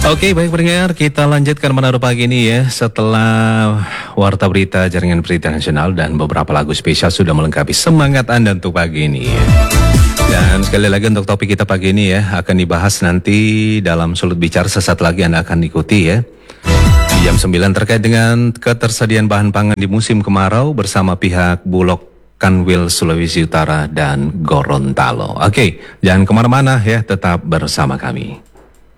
Oke, baik pendengar, kita lanjutkan menaruh pagi ini ya. Setelah Warta Berita, Jaringan Berita Nasional dan beberapa lagu spesial sudah melengkapi semangat Anda untuk pagi ini ya. Dan sekali lagi untuk topik kita pagi ini ya, akan dibahas nanti dalam Sulut Bicara sesaat lagi Anda akan ikuti ya. Di jam 9 terkait dengan ketersediaan bahan pangan di musim kemarau bersama pihak Bulog Kanwil Sulawesi Utara dan Gorontalo. Oke, jangan kemana-mana ya, tetap bersama kami.